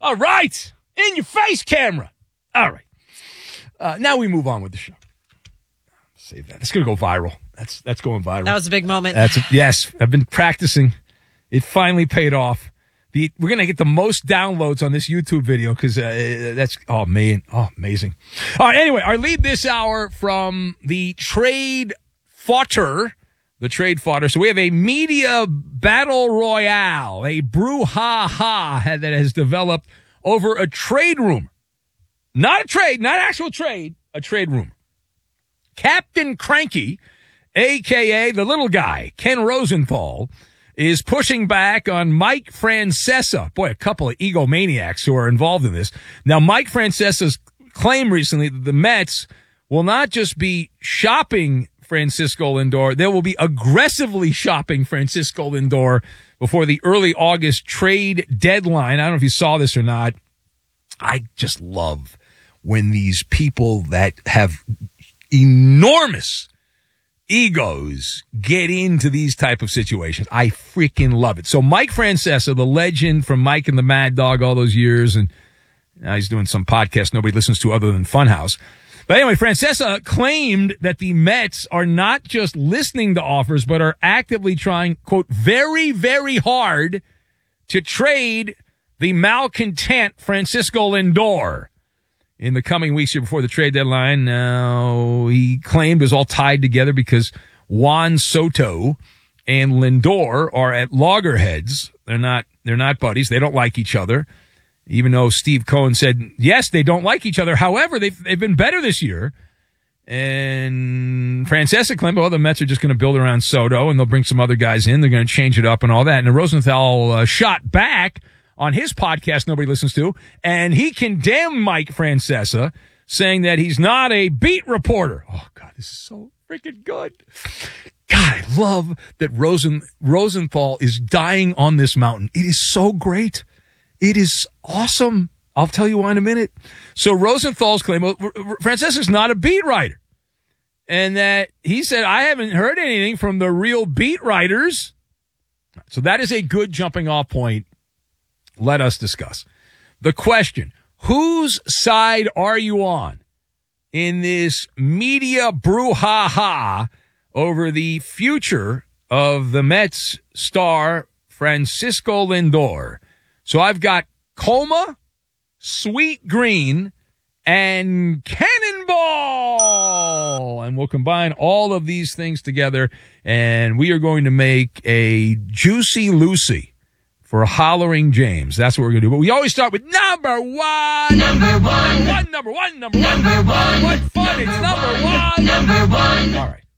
All right. In your face, camera. All right. Now we move on with the show. Save that. It's going to go viral. That's going viral. That was a big moment. Yes, I've been practicing. It finally paid off. We're going to get the most downloads on this YouTube video because oh, man. Oh, amazing. All right, anyway, our lead this hour from the trade fodder. The trade fodder. So we have a media battle royale, a brouhaha that has developed over a trade rumor. Not a trade, not actual trade, a trade rumor. Captain Cranky, a.k.a. the little guy, Ken Rosenthal, is pushing back on Mike Francesa. Boy, a couple of egomaniacs who are involved in this. Now, Mike Francesa's claim recently that the Mets will not just be shopping Francisco Lindor, they will be aggressively shopping Francisco Lindor before the early August trade deadline. I don't know if you saw this or not. I just love when these people that have enormous egos get into these type of situations. I freaking love it. So Mike Francesa, the legend from Mike and the Mad Dog all those years, and now he's doing some podcast nobody listens to other than Funhouse. But anyway, Francesa claimed that the Mets are not just listening to offers, but are actively trying, quote, very, very hard to trade the malcontent Francisco Lindor in the coming weeks here before the trade deadline. Now, he claimed it was all tied together because Juan Soto and Lindor are at loggerheads. They're not buddies. They don't like each other. Even though Steve Cohen said, yes, they don't like each other. However, they've been better this year. And Francesa claimed, well, the Mets are just going to build around Soto, and they'll bring some other guys in. They're going to change it up and all that. And Rosenthal shot back on his podcast nobody listens to, and he condemned Mike Francesa, saying that he's not a beat reporter. Oh, God, this is so freaking good. God, I love that Rosenthal is dying on this mountain. It is so great. It is awesome. I'll tell you why in a minute. So Rosenthal's claim, well, Francesa's not a beat writer. And that he said, I haven't heard anything from the real beat writers. So that is a good jumping off point. Let us discuss. The question, whose side are you on in this media brouhaha over the future of the Mets star Francisco Lindor? So I've got Coma, Sweet Green, and Cannonball. And we'll combine all of these things together, and we are going to make a Juicy Lucy for Hollering James. That's what we're going to do. But we always start with number one. Number one. Number one. What fun. It's number one. Number one. All right.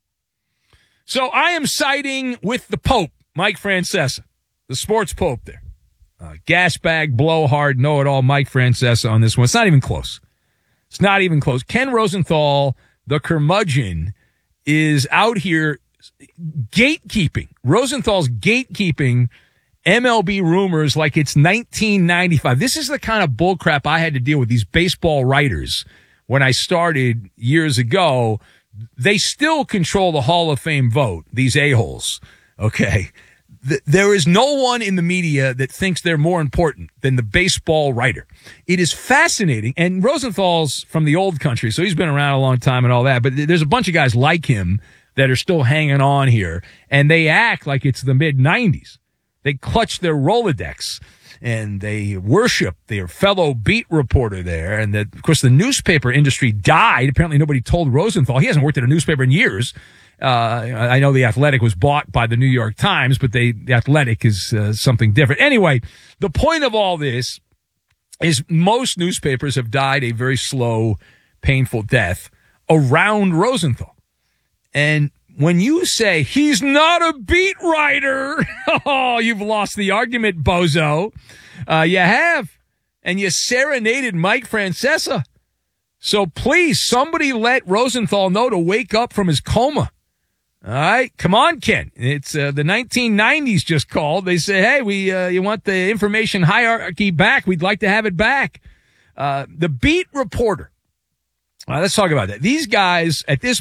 So I am siding with the Pope, Mike Francesa, the sports Pope there. Gas bag, blowhard, know-it-all, Mike Francesa on this one. It's not even close. It's not even close. Ken Rosenthal, the curmudgeon, is out here gatekeeping. Rosenthal's gatekeeping MLB rumors like it's 1995. This is the kind of bullcrap I had to deal with, these baseball writers. When I started years ago, they still control the Hall of Fame vote, these a-holes. Okay. There is no one in the media that thinks they're more important than the baseball writer. It is fascinating. And Rosenthal's from the old country, so he's been around a long time and all that. But there's a bunch of guys like him that are still hanging on here. And they act like it's the mid-'90s. They clutch their Rolodex. And they worship their fellow beat reporter there. And, of course, the newspaper industry died. Apparently nobody told Rosenthal. He hasn't worked at a newspaper in years. I know The Athletic was bought by the New York Times, but The Athletic is something different. Anyway, the point of all this is most newspapers have died a very slow, painful death around Rosenthal. And when you say he's not a beat writer, oh, you've lost the argument, bozo. You have. And you serenaded Mike Francesa. So please, somebody let Rosenthal know to wake up from his coma. All right, come on, Ken. It's the 1990s just called. They say, hey, you want the information hierarchy back? We'd like to have it back. The beat reporter. Let's talk about that. These guys at this